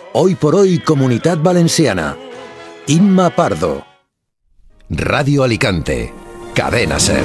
Hoy por hoy, Comunitat Valenciana. Imma Pardo. Radio Alicante. Cadena SER.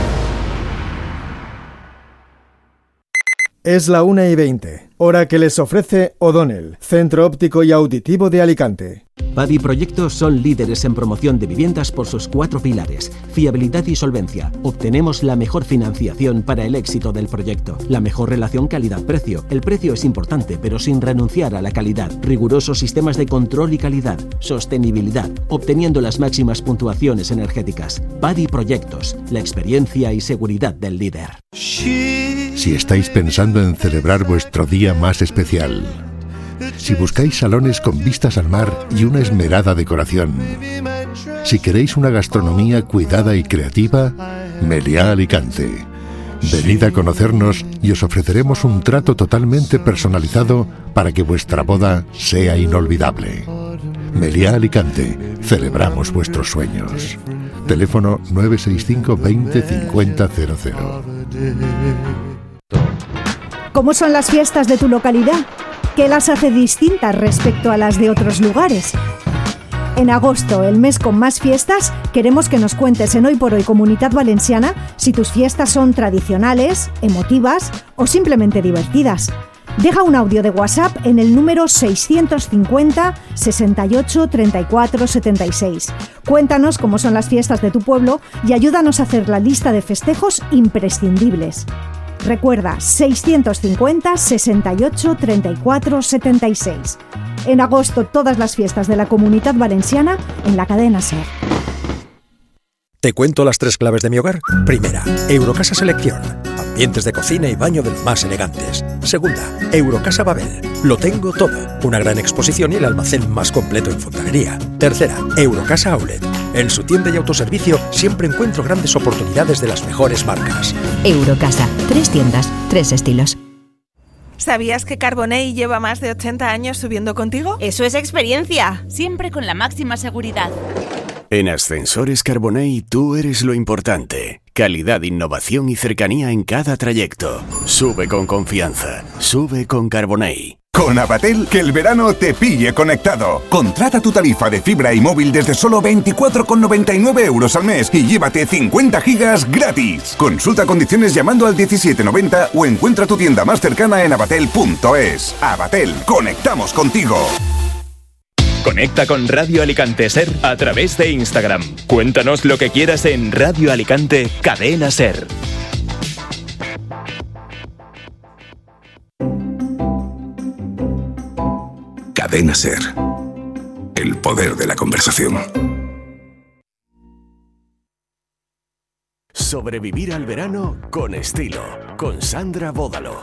Es la 1:20, hora que les ofrece O'Donnell, Centro Óptico y Auditivo de Alicante. Padi Proyectos son líderes en promoción de viviendas por sus 4 pilares: fiabilidad y solvencia. Obtenemos la mejor financiación para el éxito del proyecto. La mejor relación calidad-precio. El precio es importante, pero sin renunciar a la calidad. Rigurosos sistemas de control y calidad. Sostenibilidad, obteniendo las máximas puntuaciones energéticas. Padi Proyectos, la experiencia y seguridad del líder. Si estáis pensando en celebrar vuestro día más especial, si buscáis salones con vistas al mar y una esmerada decoración, si queréis una gastronomía cuidada y creativa, Meliá Alicante. Venid a conocernos y os ofreceremos un trato totalmente personalizado para que vuestra boda sea inolvidable. Meliá Alicante, celebramos vuestros sueños. Teléfono 965 20 50 00. ¿Cómo son las fiestas de tu localidad? ¿Qué las hace distintas respecto a las de otros lugares? En agosto, el mes con más fiestas, queremos que nos cuentes en Hoy por Hoy Comunitat Valenciana si tus fiestas son tradicionales, emotivas o simplemente divertidas. Deja un audio de WhatsApp en el número 650 68 34 76. Cuéntanos cómo son las fiestas de tu pueblo y ayúdanos a hacer la lista de festejos imprescindibles. Recuerda, 650 68 34 76. En agosto, todas las fiestas de la Comunitat Valenciana en la cadena SER. Te cuento las 3 claves de mi hogar. Primera, Eurocasa Selección. Ambientes de cocina y baño de los más elegantes. Segunda, Eurocasa Babel. Lo tengo todo. Una gran exposición y el almacén más completo en fontanería. Tercera, Eurocasa Outlet. En su tienda y autoservicio siempre encuentro grandes oportunidades de las mejores marcas. Eurocasa. 3 tiendas, 3 estilos. ¿Sabías que Carbonell lleva más de 80 años subiendo contigo? Eso es experiencia. Siempre con la máxima seguridad. En Ascensores Carbonell tú eres lo importante. Calidad, innovación y cercanía en cada trayecto. Sube con confianza. Sube con Carbonell. Con Avatel, que el verano te pille conectado. Contrata tu tarifa de fibra y móvil desde solo 24,99 euros al mes y llévate 50 gigas gratis. Consulta condiciones llamando al 1790 o encuentra tu tienda más cercana en avatel.es. Avatel, conectamos contigo. Conecta con Radio Alicante SER a través de Instagram. Cuéntanos lo que quieras en Radio Alicante Cadena SER. Cadena SER. El poder de la conversación. Sobrevivir al verano con estilo. Con Sandra Bódalo.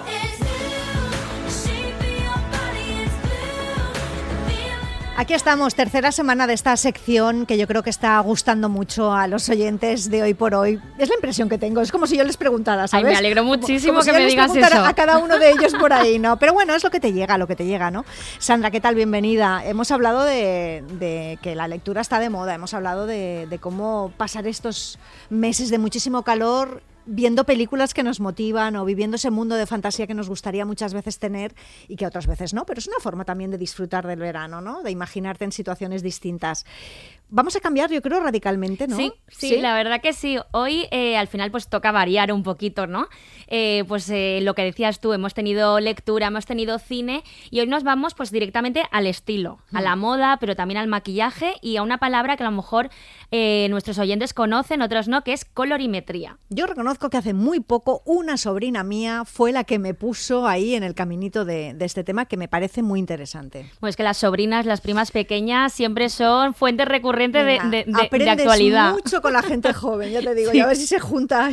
Aquí estamos, tercera semana de esta sección que yo creo que está gustando mucho a los oyentes de Hoy por Hoy. Es la impresión que tengo, es como si yo les preguntara, ¿sabes? Ay, me alegro muchísimo como que si me digas eso. A cada uno de ellos por ahí, ¿no? Pero bueno, es lo que te llega, ¿no? Sandra, ¿qué tal? Bienvenida. Hemos hablado de que la lectura está de moda, hemos hablado de cómo pasar estos meses de muchísimo calor viendo películas que nos motivan o viviendo ese mundo de fantasía que nos gustaría muchas veces tener y que otras veces no, pero es una forma también de disfrutar del verano, ¿no? De imaginarte en situaciones distintas. Vamos a cambiar, yo creo, radicalmente, ¿no? Sí, la verdad que sí. Hoy al final pues toca variar un poquito, ¿no? Lo que decías tú, hemos tenido lectura, hemos tenido cine y hoy nos vamos pues directamente al estilo, a la moda, pero también al maquillaje y a una palabra que a lo mejor nuestros oyentes conocen, otros no, que es colorimetría. Yo reconozco que hace muy poco una sobrina mía fue la que me puso ahí en el caminito de este tema, que me parece muy interesante. Pues que las sobrinas, las primas pequeñas siempre son fuentes recurrentes de actualidad. Aprendes mucho con la gente joven, ya te digo, sí. Y a ver si se junta